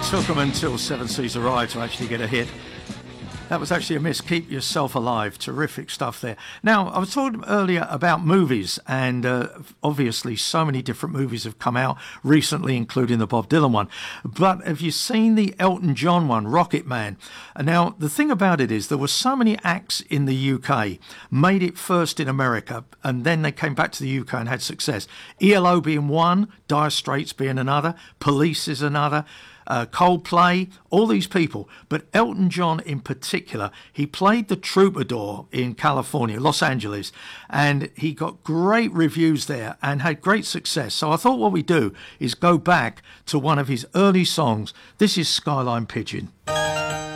took them until Seven Seas Arrived to actually get a hit. That was actually a miss. Keep Yourself Alive. Terrific stuff there. Now, I was talking earlier about movies, and obviously so many different movies have come out recently, including the Bob Dylan one. But have you seen the Elton John one, Rocket Man? Now, the thing about it is there were so many acts in the UK, made it first in America, and then they came back to the UK and had success. ELO being one, Dire Straits being another, Police is another, Coldplay, all these people. But Elton John in particular, he played the Troubadour in California, Los Angeles, and he got great reviews there and had great success. So I thought what we do is go back to one of his early songs. This is Skyline Pigeon.